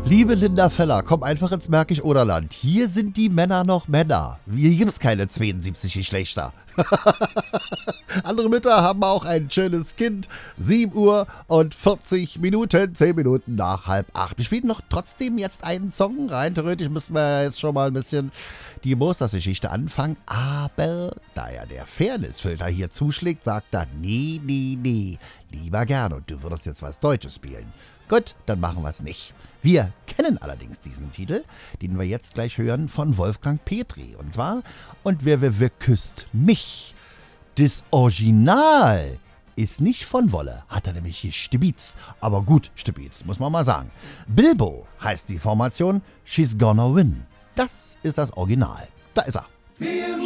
Liebe Linda Feller, komm einfach ins Märkisch-Oderland. Hier sind die Männer noch Männer. Hier gibt's keine 72 Geschlechter. Andere Mütter haben auch ein schönes Kind. 7 Uhr und 40 Minuten, 10 Minuten nach 7:30. Wir spielen noch trotzdem jetzt einen Song rein. Theoretisch müssen wir jetzt schon mal ein bisschen die Mosters-Geschichte anfangen. Aber da ja der Fairness-Filter hier zuschlägt, sagt er, nee, lieber gern. Und du würdest jetzt was Deutsches spielen. Gut, dann machen wir es nicht. Wir kennen allerdings diesen Titel, den wir jetzt gleich hören, von Wolfgang Petri. Und zwar, und wer küsst mich? Das Original ist nicht von Wolle, hat er nämlich hier stibitzt. Aber gut, stibitzt, muss man mal sagen. Bilbo heißt die Formation, She's Gonna Win. Das ist das Original. Da ist er.